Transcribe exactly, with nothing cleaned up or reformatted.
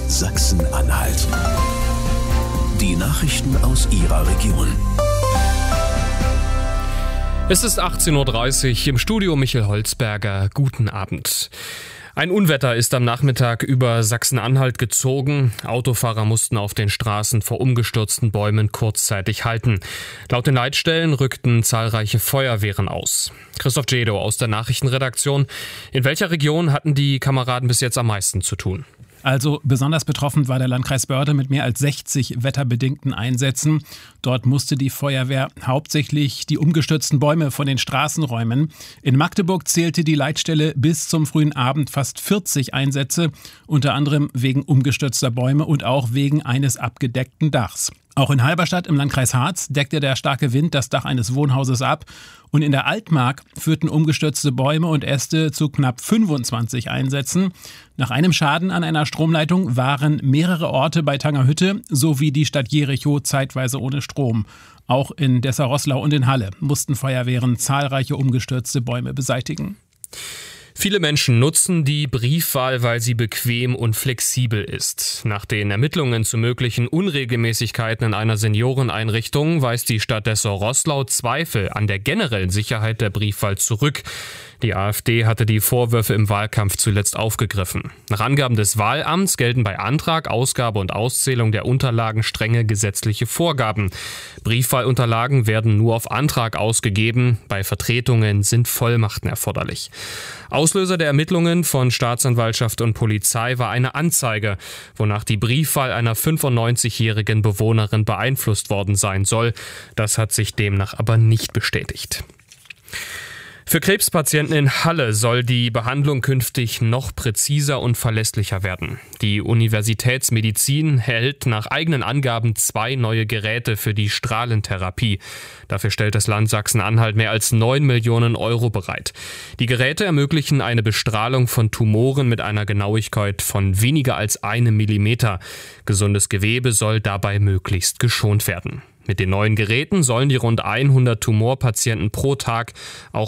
Sachsen-Anhalt. Die Nachrichten aus Ihrer Region. Es ist achtzehn Uhr dreißig, im Studio Michael Holzberger. Guten Abend. Ein Unwetter ist am Nachmittag über Sachsen-Anhalt gezogen. Autofahrer mussten auf den Straßen vor umgestürzten Bäumen kurzzeitig halten. Laut den Leitstellen rückten zahlreiche Feuerwehren aus. Christoph Jedo aus der Nachrichtenredaktion. In welcher Region hatten die Kameraden bis jetzt am meisten zu tun? Also besonders betroffen war der Landkreis Börde mit mehr als sechzig wetterbedingten Einsätzen. Dort musste die Feuerwehr hauptsächlich die umgestürzten Bäume von den Straßen räumen. In Magdeburg zählte die Leitstelle bis zum frühen Abend fast vierzig Einsätze, unter anderem wegen umgestürzter Bäume und auch wegen eines abgedeckten Dachs. Auch in Halberstadt im Landkreis Harz deckte der starke Wind das Dach eines Wohnhauses ab. Und in der Altmark führten umgestürzte Bäume und Äste zu knapp fünfundzwanzig Einsätzen. Nach einem Schaden an einer Stromleitung waren mehrere Orte bei Tangerhütte sowie die Stadt Jericho zeitweise ohne Strom. Auch in Dessau-Roßlau und in Halle mussten Feuerwehren zahlreiche umgestürzte Bäume beseitigen. Viele Menschen nutzen die Briefwahl, weil sie bequem und flexibel ist. Nach den Ermittlungen zu möglichen Unregelmäßigkeiten in einer Senioreneinrichtung weist die Stadt Dessau-Roßlau Zweifel an der generellen Sicherheit der Briefwahl zurück. Die AfD hatte die Vorwürfe im Wahlkampf zuletzt aufgegriffen. Nach Angaben des Wahlamts gelten bei Antrag, Ausgabe und Auszählung der Unterlagen strenge gesetzliche Vorgaben. Briefwahlunterlagen werden nur auf Antrag ausgegeben. Bei Vertretungen sind Vollmachten erforderlich. Auslöser der Ermittlungen von Staatsanwaltschaft und Polizei war eine Anzeige, wonach die Briefwahl einer fünfundneunzigjährigen Bewohnerin beeinflusst worden sein soll. Das hat sich demnach aber nicht bestätigt. Für Krebspatienten in Halle soll die Behandlung künftig noch präziser und verlässlicher werden. Die Universitätsmedizin erhält nach eigenen Angaben zwei neue Geräte für die Strahlentherapie. Dafür stellt das Land Sachsen-Anhalt mehr als neun Millionen Euro bereit. Die Geräte ermöglichen eine Bestrahlung von Tumoren mit einer Genauigkeit von weniger als einem Millimeter. Gesundes Gewebe soll dabei möglichst geschont werden. Mit den neuen Geräten sollen die rund hundert Tumorpatienten pro Tag auch